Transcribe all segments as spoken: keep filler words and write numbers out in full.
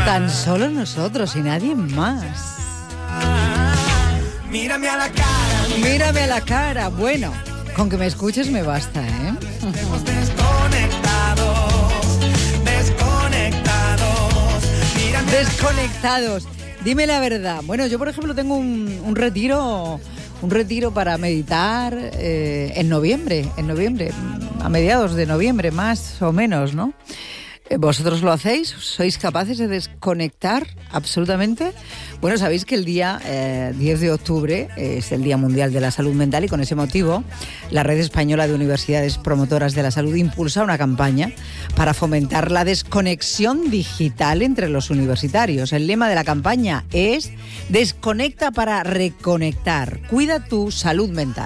Tan solo nosotros y nadie más. Mírame a la cara. Mírame a la cara. Bueno, con que me escuches me basta, ¿eh? Estemos desconectados, desconectados. Mírame. Desconectados. Dime la verdad. Bueno, yo por ejemplo tengo un, un retiro, un retiro para meditar eh, en noviembre, en noviembre, a mediados de noviembre más o menos, ¿no? ¿Vosotros lo hacéis? ¿Sois capaces de desconectar absolutamente? Bueno, sabéis que el día eh, diez de octubre es el Día Mundial de la Salud Mental y con ese motivo la Red Española de Universidades Promotoras de la Salud impulsa una campaña para fomentar la desconexión digital entre los universitarios. El lema de la campaña es Desconecta para reconectar. Cuida tu salud mental.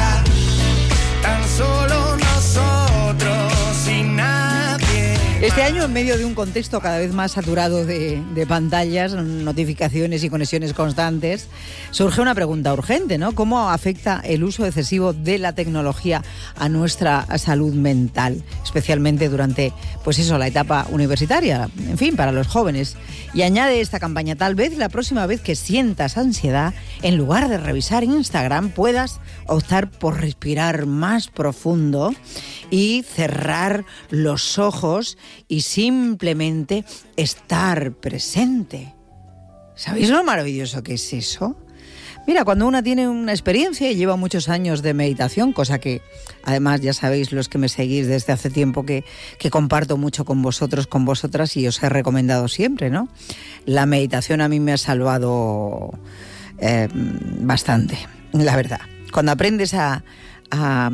Tan solo nosotros sin nadie. Este año, en medio de un contexto cada vez más saturado de, de pantallas, notificaciones y conexiones constantes, surge una pregunta urgente, ¿no? ¿Cómo afecta el uso excesivo de la tecnología a nuestra salud mental? Especialmente durante, pues eso, la etapa universitaria, en fin, para los jóvenes. Y añade esta campaña, tal vez la próxima vez que sientas ansiedad, en lugar de revisar Instagram, puedas optar por respirar más profundo y cerrar los ojos y simplemente estar presente. ¿Sabéis lo maravilloso que es eso? Mira, cuando una tiene una experiencia y lleva muchos años de meditación, cosa que además ya sabéis los que me seguís desde hace tiempo que, que comparto mucho con vosotros, con vosotras y os he recomendado siempre, ¿no? La meditación a mí me ha salvado eh, bastante, la verdad. Cuando aprendes a, a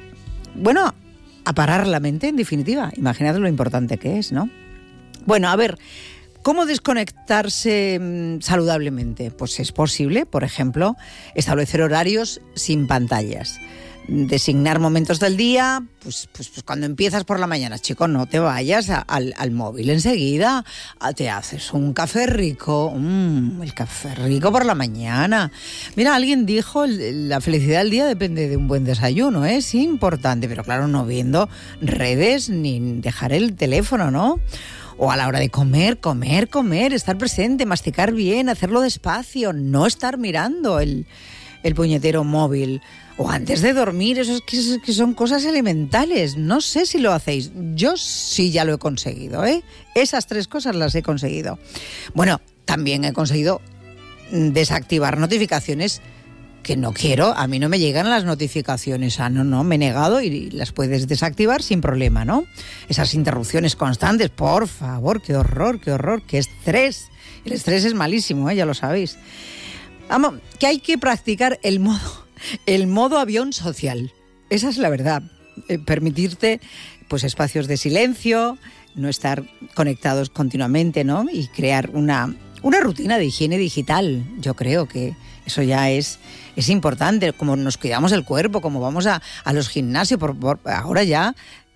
bueno, a parar la mente, en definitiva. Imaginad lo importante que es, ¿no? Bueno, a ver, ¿cómo desconectarse mmm, saludablemente? Pues es posible, por ejemplo, establecer horarios sin pantallas. Designar momentos del día, pues, pues, pues cuando empiezas por la mañana, chico, no te vayas a, al, al móvil enseguida, a, te haces un café rico, mmm, el café rico por la mañana. Mira, alguien dijo, el, la felicidad del día depende de un buen desayuno, ¿eh? Es importante, pero claro, no viendo redes ni dejar el teléfono, ¿no? O a la hora de comer, comer, comer, estar presente, masticar bien, hacerlo despacio, no estar mirando el, el puñetero móvil. O antes de dormir, eso es que, que son cosas elementales. No sé si lo hacéis. Yo sí ya lo he conseguido, ¿eh? Esas tres cosas las he conseguido. Bueno, también he conseguido desactivar notificaciones que no quiero. A mí no me llegan las notificaciones. Ah, no, no, me he negado y las puedes desactivar sin problema, ¿no? Esas interrupciones constantes, por favor, qué horror, qué horror, qué estrés. El estrés es malísimo, ¿eh? Ya lo sabéis. Vamos, que hay que practicar el modo... El modo avión social, esa es la verdad. Eh, permitirte pues espacios de silencio, no estar conectados continuamente, ¿no? Y crear una, una rutina de higiene digital. Yo creo que eso ya es, es importante, como nos cuidamos el cuerpo, como vamos a, a los gimnasios. Por, por, ahora ya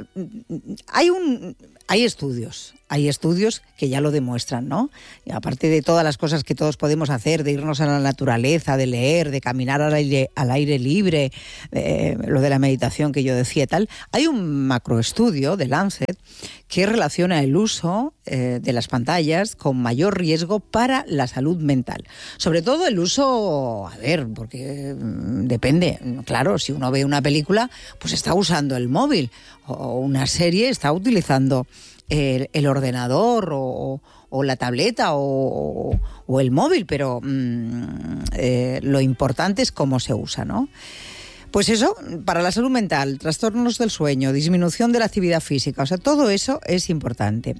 hay, un, hay estudios. Hay estudios que ya lo demuestran, ¿no? Y aparte de todas las cosas que todos podemos hacer, de irnos a la naturaleza, de leer, de caminar al aire, al aire libre, eh, lo de la meditación que yo decía y tal, hay un macroestudio de Lancet que relaciona el uso eh, de las pantallas con mayor riesgo para la salud mental. Sobre todo el uso, a ver, porque mm, depende, claro, si uno ve una película, pues está usando el móvil, o una serie está utilizando El, el ordenador o, o la tableta o, o el móvil, pero mmm, eh, lo importante es cómo se usa, ¿no? Pues eso, para la salud mental, trastornos del sueño, disminución de la actividad física, o sea, todo eso es importante.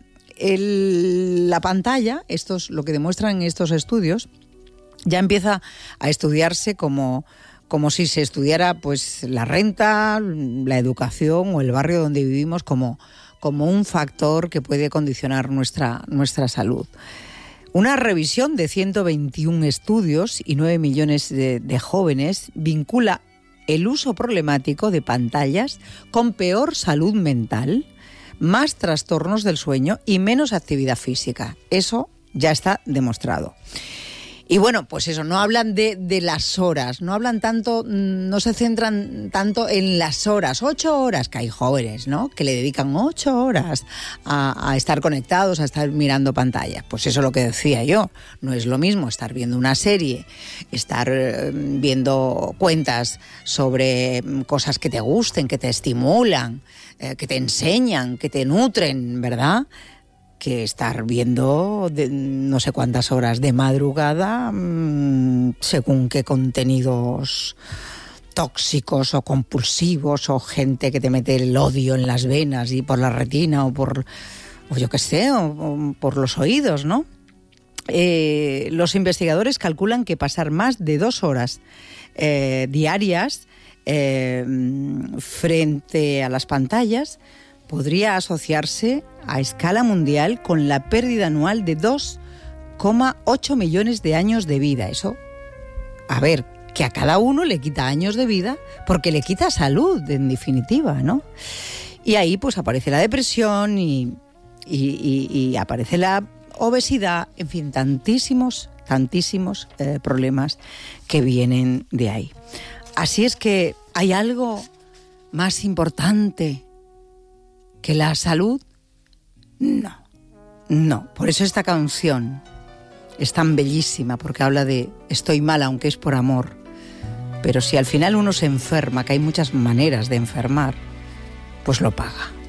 El, la pantalla, esto es lo que demuestran estos estudios, ya empieza a estudiarse como... como si se estudiara pues la renta, la educación o el barrio donde vivimos como, como un factor que puede condicionar nuestra, nuestra salud. Una revisión de ciento veintiún estudios y nueve millones de, de jóvenes vincula el uso problemático de pantallas con peor salud mental, más trastornos del sueño y menos actividad física. Eso ya está demostrado. Y bueno, pues eso, no hablan de, de las horas, no hablan tanto, no se centran tanto en las horas, ocho horas, que hay jóvenes, ¿no?, que le dedican ocho horas a, a estar conectados, a estar mirando pantallas. Pues eso es lo que decía yo, no es lo mismo estar viendo una serie, estar eh, viendo cuentas sobre cosas que te gusten, que te estimulan, eh, que te enseñan, que te nutren, ¿verdad?, que estar viendo de no sé cuántas horas de madrugada mmm, según qué contenidos tóxicos o compulsivos, o gente que te mete el odio en las venas y por la retina o por, o yo qué sé, o, o por los oídos, ¿no? Eh, los investigadores calculan que pasar más de dos horas eh, diarias eh, frente a las pantallas podría asociarse a escala mundial con la pérdida anual de dos coma ocho millones de años de vida. Eso, a ver, que a cada uno le quita años de vida porque le quita salud, en definitiva, ¿no? Y ahí pues aparece la depresión y, y, y, y aparece la obesidad, en fin, tantísimos, tantísimos eh, problemas que vienen de ahí. Así es que hay algo más importante que la salud. No, no. Por eso esta canción es tan bellísima, porque habla de estoy mal aunque es por amor. Pero si al final uno se enferma, que hay muchas maneras de enfermar, pues lo paga.